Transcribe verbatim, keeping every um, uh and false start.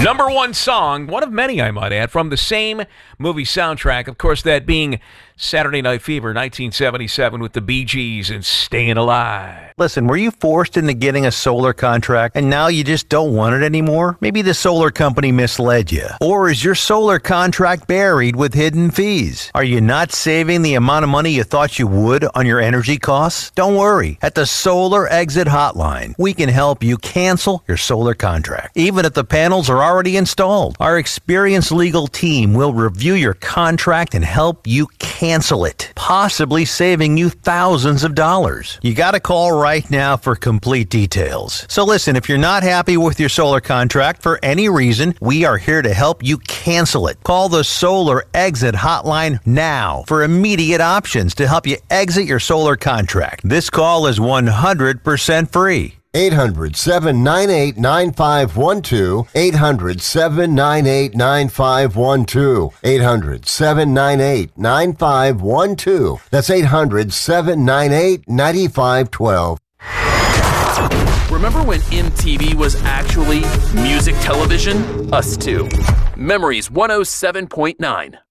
Number one song, one of many, I might add, from the same movie soundtrack. Of course, that being Saturday Night Fever, nineteen seventy-seven, with the Bee Gees and Staying Alive. Listen, were you forced into getting a solar contract and now you just don't want it anymore? Maybe the solar company misled you. Or is your solar contract buried with hidden fees? Are you not saving the amount of money you thought you would on your energy costs? Don't worry. At the Solar Exit Hotline, we can help you cancel your solar contract, even if the panels are already installed. Our experienced legal team will review your contract and help you cancel it, possibly saving you thousands of dollars. You got to call right now for complete details. So listen, if you're not happy with your solar contract for any reason, we are here to help you cancel it. Call the Solar Exit Hotline now for immediate options to help you exit your solar contract. This call is one hundred percent free. eight hundred, seven nine eight, nine five one two. eight hundred, seven nine eight, nine five one two. eight hundred, seven nine eight, nine five one two. That's eight hundred, seven nine eight, nine five one two. Remember when M T V was actually music television? Us too. Memories one oh seven point nine.